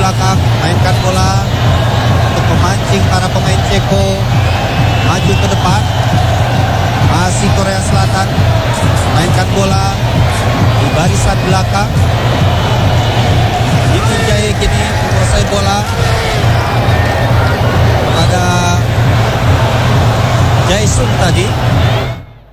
belakang, mainkan bola untuk memancing para pemain Ceko maju ke depan. Masih Korea Selatan, mainkan bola di barisan belakang. Kim Jae kini menguasai bola pada Jae Sung tadi.